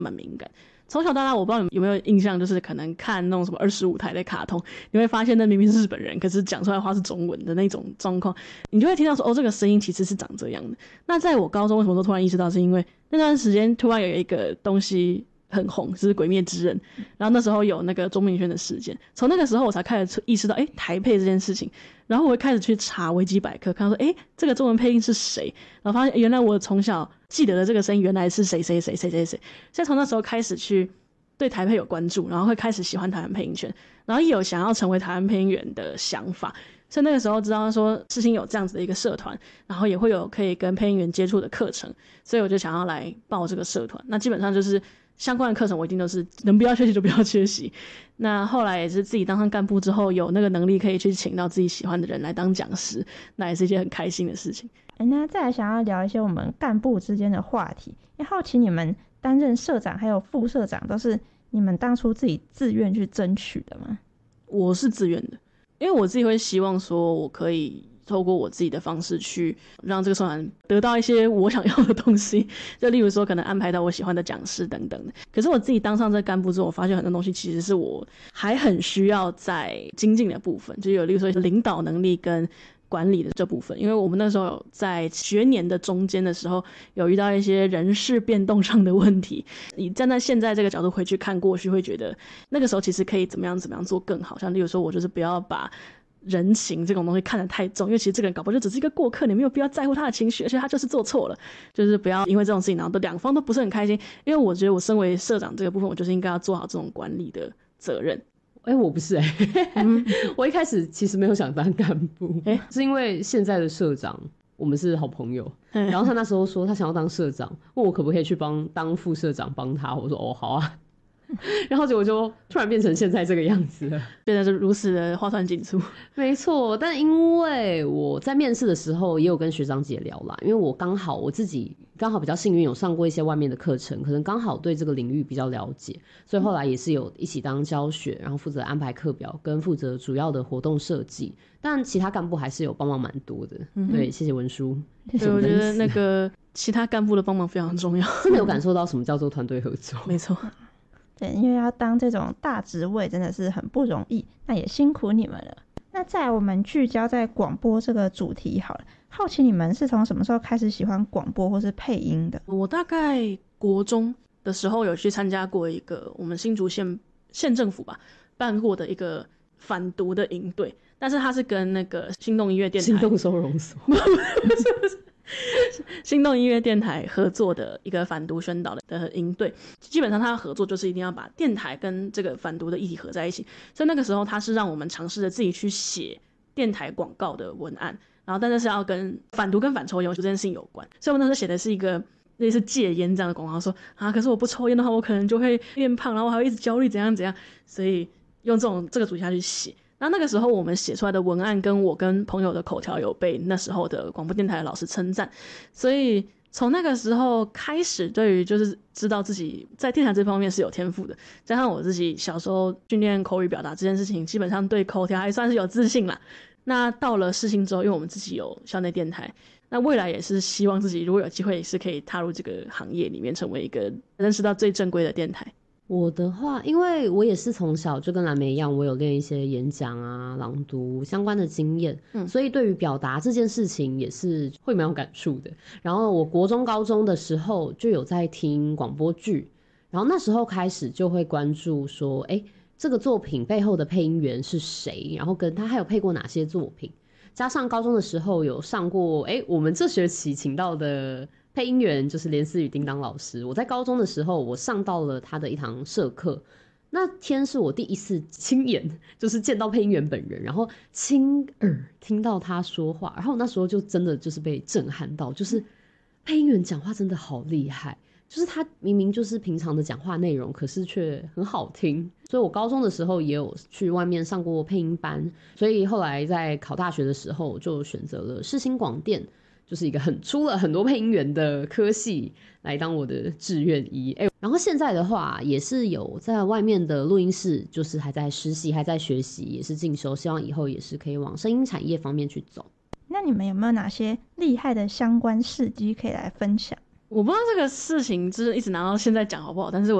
蛮敏感。从小到大我不知道有没有印象，就是可能看那种什么25台的卡通，你会发现那明明是日本人，可是讲出来的话是中文的那种状况，你就会听到说这个声音其实是长这样的。那在我高中为什么都突然意识到，是因为那段时间突然有一个东西很红，就是鬼灭之刃，然后那时候有那个钟明轩的事件，从那个时候我才开始意识到台配这件事情，然后我会开始去查维基百科，看到说这个中文配音是谁，然后发现原来我从小记得的这个声音原来是谁谁谁谁谁谁，所以从那时候开始去对台配有关注，然后会开始喜欢台湾配音圈，然后也有想要成为台湾配音员的想法，所以那个时候知道说世新有这样子的一个社团，然后也会有可以跟配音员接触的课程，所以我就想要来报这个社团。那基本上就是相关的课程我一定都是能不要缺席就不要缺席。那后来也是自己当上干部之后，有那个能力可以去请到自己喜欢的人来当讲师，那也是一件很开心的事情。 那再来想要聊一些我们干部之间的话题，也好奇你们担任社长还有副社长都是你们当初自己自愿去争取的吗？ 我是自愿的，因为我自己会希望说我可以透过我自己的方式去让这个社团得到一些我想要的东西，就例如说可能安排到我喜欢的讲师等等的。可是我自己当上这个干部之后，我发现很多东西其实是我还很需要在精进的部分，就有例如说领导能力跟管理的这部分。因为我们那时候有在学年的中间的时候有遇到一些人事变动上的问题，你站在现在这个角度回去看过去，会觉得那个时候其实可以怎么样做更好。像例如说我就是不要把人情这种东西看得太重，因为其实这个人搞不好就只是一个过客，你没有必要在乎他的情绪，而且他就是做错了，就是不要因为这种事情然后两方都不是很开心。因为我觉得我身为社长这个部分，我就是应该要做好这种管理的责任。 我不是我一开始其实没有想当干部，是因为现在的社长我们是好朋友，然后他那时候说他想要当社长，问我可不可以去当副社长帮他，我说好啊，然后结果就突然变成现在这个样子了， 变得是如此的花团锦簇。 没错，但因为我在面试的时候也有跟学长姐聊啦，因为我自己刚好比较幸运，有上过一些外面的课程，可能刚好对这个领域比较了解，所以后来也是有一起当教学，然后负责安排课表跟负责主要的活动设计，但其他干部还是有帮忙蛮多的。对，谢谢文书。 对，我觉得那个其他干部的帮忙非常重要， 真的有感受到什么叫做团队合作。 没错。 对，因为要当这种大职位真的是很不容易，那也辛苦你们了。那再来我们聚焦在广播这个主题好了，好奇你们是从什么时候开始喜欢广播或是配音的？ 我大概国中的时候有去参加过一个我们新竹县政府吧办过的一个反毒的营队，但是它是跟那个心动音乐电台、 心动收容所不是心动音乐电台合作的一个反毒宣导的营队。基本上它的合作就是一定要把电台跟这个反毒的议题合在一起，所以那个时候它是让我们尝试着自己去写电台广告的文案，然后但是要跟反毒跟反抽烟这件事情有关。所以我那时候写的是一个类似戒烟这样的广告，说可是我不抽烟的话我可能就会变胖，然后我还会一直焦虑怎样怎样，所以用这个主题下去写。那个时候我们写出来的文案跟我跟朋友的口条有被那时候的广播电台的老师称赞，所以从那个时候开始对于就是知道自己在电台这方面是有天赋的，加上我自己小时候训练口语表达这件事情，基本上对口条还算是有自信啦。那到了世新之后，因为我们自己有校内电台，那未来也是希望自己如果有机会也是可以踏入这个行业里面，成为一个认识到最正规的电台。 我的话，因为我也是从小就跟蓝莓一样，我有练一些演讲啊、朗读相关的经验，所以对于表达这件事情也是会蛮有感触的。然后我国中、高中的时候就有在听广播剧，然后那时候开始就会关注说，这个作品背后的配音员是谁，然后跟他还有配过哪些作品。加上高中的时候有上过，我们这学期请到的配音员就是连思雨叮当老师，我在高中的时候我上到了他的一堂社课，那天是我第一次亲眼就是见到配音员本人，然后亲耳听到他说话，然后那时候就真的就是被震撼到，就是配音员讲话真的好厉害，就是他明明就是平常的讲话内容，可是却很好听。所以我高中的时候也有去外面上过配音班，所以后来在考大学的时候就选择了世新广电，就是一个出了很多配音员的科系来当我的志愿一。然后现在的话也是有在外面的录音室，就是还在实习，还在学习，也是进修，希望以后也是可以往声音产业方面去走。 那你们有没有哪些厉害的相关事迹可以来分享？ 我不知道这个事情就是一直拿到现在讲好不好，但是